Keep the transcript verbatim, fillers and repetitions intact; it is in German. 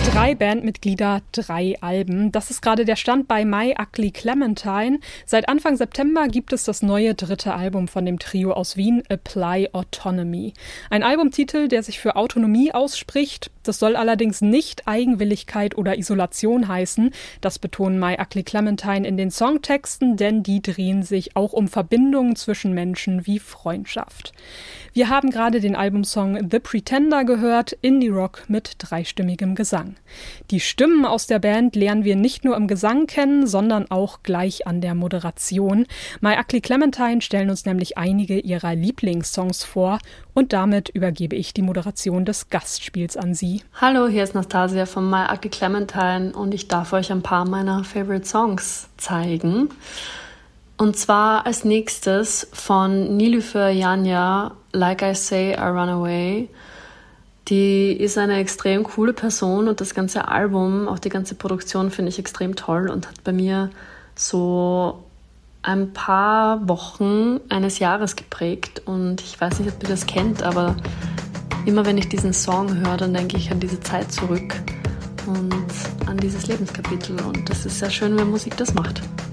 Drei Bandmitglieder, drei Alben. Das ist gerade der Stand bei My Ugly Clementine. Seit Anfang September gibt es das neue dritte Album von dem Trio aus Wien, Apply Autonomy. Ein Albumtitel, der sich für Autonomie ausspricht. Das soll allerdings nicht Eigenwilligkeit oder Isolation heißen. Das betonen My Ugly Clementine in den Songtexten, denn die drehen sich auch um Verbindungen zwischen Menschen wie Freundschaft. Wir haben gerade den Albumsong The Pretender gehört, Indie-Rock mit dreistimmigem Gesang. Die Stimmen aus der Band lernen wir nicht nur im Gesang kennen, sondern auch gleich an der Moderation. My Ugly Clementine stellen uns nämlich einige ihrer Lieblingssongs vor und damit übergebe ich die Moderation des Gastspiels an sie. Hallo, hier ist Nastasia von My Ugly Clementine und ich darf euch ein paar meiner Favorite Songs zeigen. Und zwar als nächstes von Nilüfer Yanya, Like I Say, I Run Away. Die ist eine extrem coole Person und das ganze Album, auch die ganze Produktion finde ich extrem toll und hat bei mir so ein paar Wochen eines Jahres geprägt. Und ich weiß nicht, ob ihr das kennt, aber immer wenn ich diesen Song höre, dann denke ich an diese Zeit zurück und an dieses Lebenskapitel. Und das ist sehr schön, wenn Musik das macht.